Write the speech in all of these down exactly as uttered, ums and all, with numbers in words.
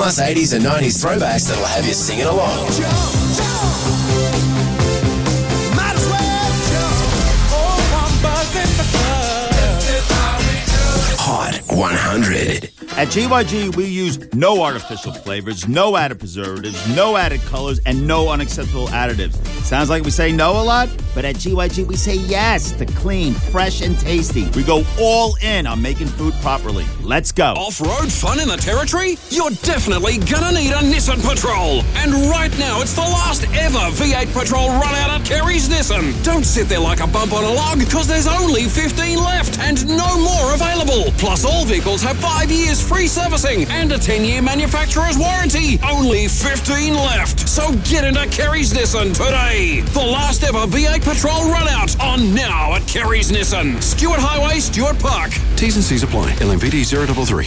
plus eighties and nineties throwbacks that'll have you singing along. Hot one hundred. At G Y G, we use no artificial flavors, no added preservatives, no added colors, and no unacceptable additives. Sounds like we say no a lot, but at G Y G, we say yes to clean, fresh, and tasty. We go all in on making food properly. Let's go. Off-road fun in the Territory? You're definitely gonna need a Nissan Patrol. And right now, it's the last ever V eight Patrol run out at Kerry's Nissan. Don't sit there like a bump on a log, because there's only fifteen left and no more available. Plus, all vehicles have five years free servicing and a ten-year manufacturer's warranty. Only fifteen left. So get into Kerry's Nissan today. The last ever V eight Patrol run out on now at Kerry's Nissan. Stuart Highway, Stuart Park. T's and C's apply. L M V D zero three three.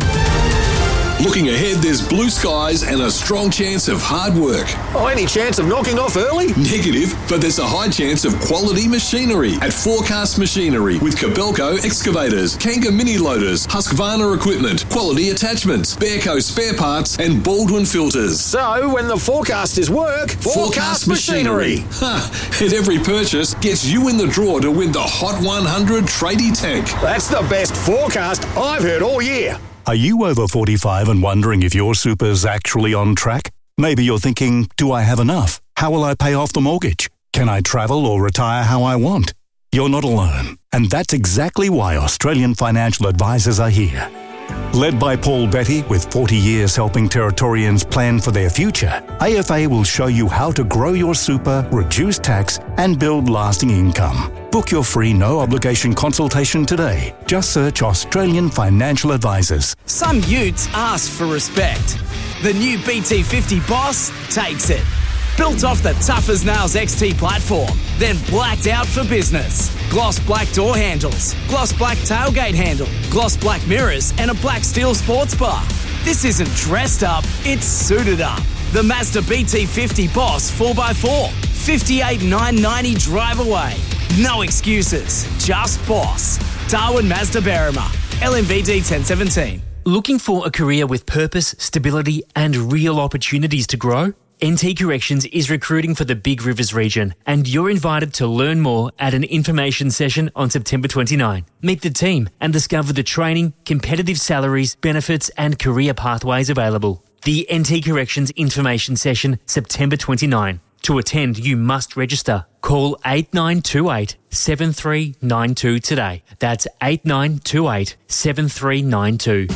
Looking ahead, there's blue skies and a strong chance of hard work. Oh, any chance of knocking off early? Negative, but there's a high chance of quality machinery at Forecast Machinery with Kobelco Excavators, Kanga Mini Loaders, Husqvarna Equipment, Quality Attachments, Bearco Spare Parts and Baldwin Filters. So, when the forecast is work, Forecast, Forecast Machinery. Ha! And every purchase gets you in the draw to win the Hot one hundred Tradie Tank. That's the best forecast I've heard all year. Are you over forty-five and wondering if your super's actually on track? Maybe you're thinking, do I have enough? How will I pay off the mortgage? Can I travel or retire how I want? You're not alone. And that's exactly why Australian Financial Advisors are here. Led by Paul Betty, with forty years helping Territorians plan for their future, A F A will show you how to grow your super, reduce tax, and build lasting income. Book your free no-obligation consultation today. Just search Australian Financial Advisors. Some utes ask for respect. The new B T fifty Boss takes it. Built off the Tough as Nails X T platform, then blacked out for business. Gloss black door handles, gloss black tailgate handle, gloss black mirrors, and a black steel sports bar. This isn't dressed up, it's suited up. The Mazda B T fifty Boss four by four, fifty-eight thousand nine hundred ninety drive away. No excuses, just boss. Darwin Mazda Berrima, L M V D ten seventeen. Looking for a career with purpose, stability, and real opportunities to grow? N T Corrections is recruiting for the Big Rivers region, and you're invited to learn more at an information session on September twenty-ninth. Meet the team and discover the training, competitive salaries, benefits, and career pathways available. The N T Corrections information session, September twenty-ninth. To attend, you must register. Call eight nine two eight, seven three nine two today. That's eight nine two eight, seven three nine two.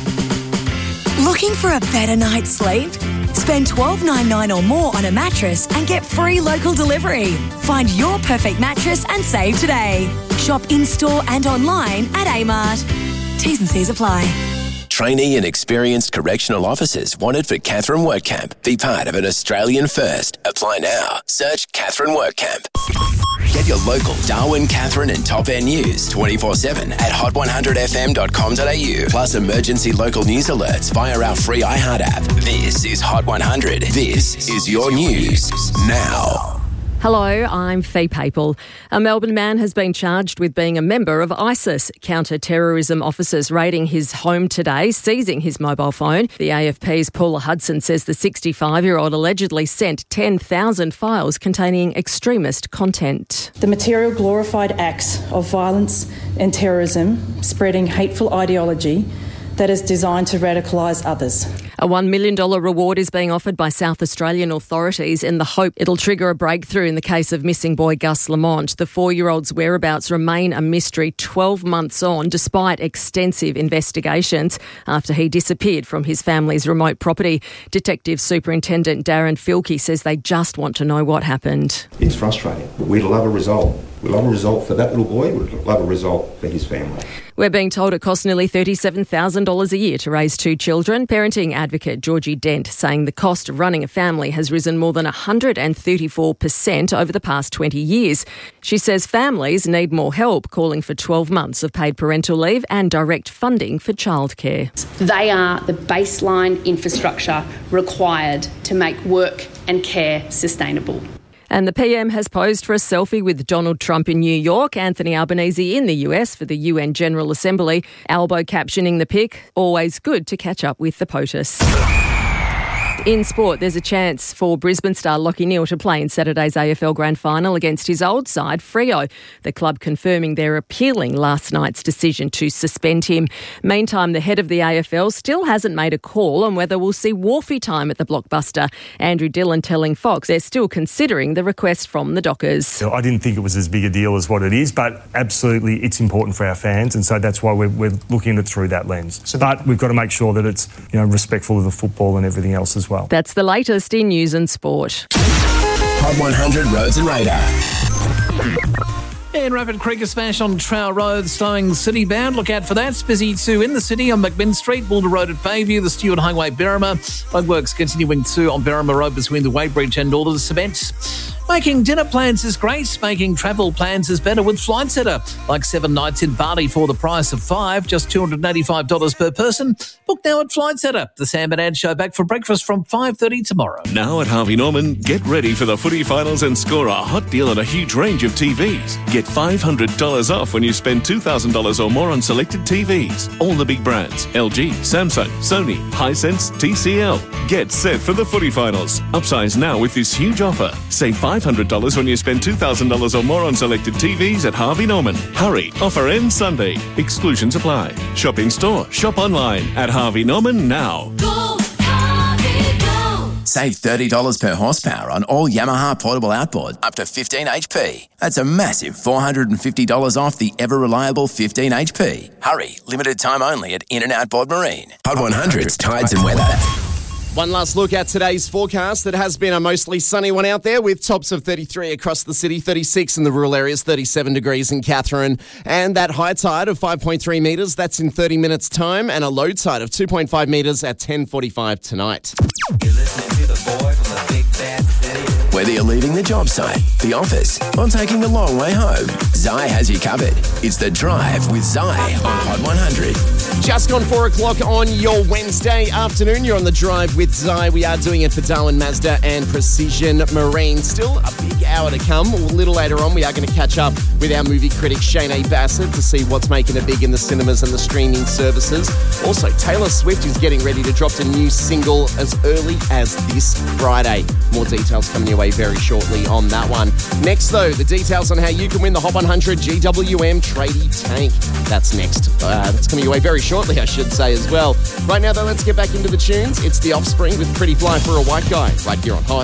Looking for a better night's sleep? Spend twelve ninety-nine or more on a mattress and get free local delivery. Find your perfect mattress and save today. Shop in-store and online at Amart. T's and C's apply. Trainee and experienced correctional officers wanted for Catherine WorkCamp. Be part of an Australian first. Apply now. Search Catherine WorkCamp. Get your local Darwin, Catherine and Top End news twenty-four seven at hot one hundred f m dot com dot a u. Plus emergency local news alerts via our free iHeart app. This is Hot one hundred. This is your news now. Hello, I'm Fee Papel. A Melbourne man has been charged with being a member of ISIS. Counter-terrorism officers raiding his home today, seizing his mobile phone. The A F P's Paula Hudson says the sixty-five-year-old allegedly sent ten thousand files containing extremist content. The material glorified acts of violence and terrorism, spreading hateful ideology that is designed to radicalise others. A one million dollars reward is being offered by South Australian authorities in the hope it'll trigger a breakthrough in the case of missing boy Gus Lamont. The four-year-old's whereabouts remain a mystery twelve months on, despite extensive investigations after he disappeared from his family's remote property. Detective Superintendent Darren Filkey says they just want to know what happened. It's frustrating, but we'd love a result. We'd love a result for that little boy. We'd love a result for his family. We're being told it costs nearly thirty-seven thousand dollars a year to raise two children. Parenting advocate Georgie Dent saying the cost of running a family has risen more than one hundred thirty-four percent over the past twenty years. She says families need more help, calling for twelve months of paid parental leave and direct funding for childcare. They are the baseline infrastructure required to make work and care sustainable. And the P M has posed for a selfie with Donald Trump in New York, Anthony Albanese in the U S for the U N General Assembly. Albo captioning the pic, always good to catch up with the POTUS. In sport, there's a chance for Brisbane star Lachie Neale to play in Saturday's A F L Grand Final against his old side, Freo. The club confirming they're appealing last night's decision to suspend him. Meantime, the head of the A F L still hasn't made a call on whether we'll see Wharfie time at the Blockbuster. Andrew Dillon telling Fox they're still considering the request from the Dockers. I didn't think it was as big a deal as what it is, but absolutely it's important for our fans, and so that's why we're, we're looking at it through that lens. So, but we've got to make sure that it's, you know, respectful of the football and everything else as well. That's the latest in news and sport. Hot one hundred Roads and Radar. And Rapid Creek, a smash on Trower Road, slowing city-bound. Look out for that. It's busy too in the city on McMinn Street, Boulder Road at Bayview, the Stewart Highway, Berrima. Roadworks continuing too on Berrima Road between the Weybridge and all the cement. Making dinner plans is great. Making travel plans is better with Flight Centre. Like seven nights in Bali for the price of five, just two hundred eighty-five dollars per person. Book now at Flight Centre. The Sam and Ad Show back for breakfast from five thirty tomorrow. Now at Harvey Norman, get ready for the footy finals and score a hot deal on a huge range of T Vs. Get five hundred dollars off when you spend two thousand dollars or more on selected T Vs. All the big brands, L G, Samsung, Sony, Hisense, T C L. Get set for the footy finals. Upsize now with this huge offer. Save five hundred dollars when you spend two thousand dollars or more on selected T Vs at Harvey Norman. Hurry, offer ends Sunday. Exclusions apply. Shop in store, shop online at Harvey Norman now. Go, Harvey, go. Save thirty dollars per horsepower on all Yamaha portable outboard up to fifteen H P. That's a massive four hundred fifty dollars off the ever-reliable fifteen H P. Hurry, limited time only at In and Outboard Marine. Hot one hundred's Tides and Weather. One last look at today's forecast. It has been a mostly sunny one out there with tops of thirty-three across the city, thirty-six in the rural areas, thirty-seven degrees in Katherine, and that high tide of five point three metres, that's in thirty minutes' time, and a low tide of two point five metres at ten forty-five tonight. You're listening to the boy from the big bad city. Whether you're leaving the job site, the office, or taking the long way home, Zai has you covered. It's The Drive with Zai on Hot one hundred. Just gone four o'clock on your Wednesday afternoon. You're on The Drive with Zai. We are doing it for Darwin Mazda and Precision Marine. Still a big hour to come. A little later on, we are going to catch up with our movie critic Shane A. Bassett to see what's making it big in the cinemas and the streaming services. Also, Taylor Swift is getting ready to drop a new single as early as this Friday. More details coming your way very shortly on that one. Next, though, the details on how you can win the Hot one hundred G W M Tradie Tank. That's next. Uh, that's coming your way very shortly, I should say, as well. Right now, though, let's get back into the tunes. It's The Offspring with Pretty Fly for a White Guy right here on Hot.